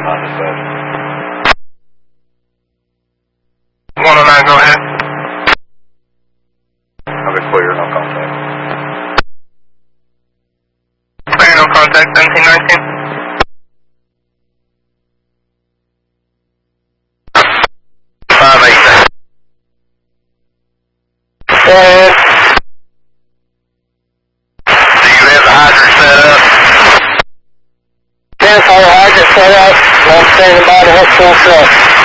on dispatch. 109, go ahead. Have it clear, no contact. Clear, no contact, 1719. Go ahead. Do you have the hydrant set up? 10-4 hydrant set up. I'm standing by to help full truck.